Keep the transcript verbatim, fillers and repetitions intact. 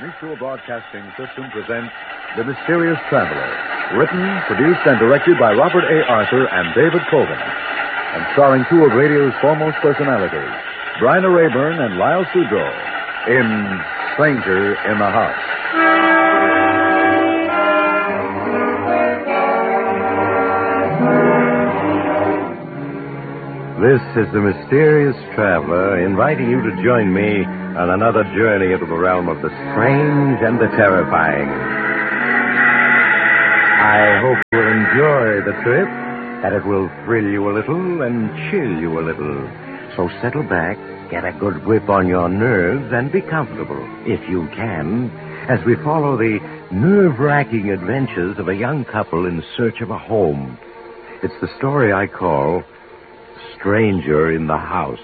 Mutual Broadcasting System presents The Mysterious Traveler, written, produced, and directed by Robert A. Arthur and David Colvin, and starring two of radio's foremost personalities, Bryna Rayburn and Lyle Sudrow, in Stranger in the House. This is the Mysterious Traveler, inviting you to join me on another journey into the realm of the strange and the terrifying. I hope you'll enjoy the trip, that it will thrill you a little and chill you a little. So settle back, get a good grip on your nerves, and be comfortable, if you can, as we follow the nerve-wracking adventures of a young couple in search of a home. It's the story I call Stranger in the House.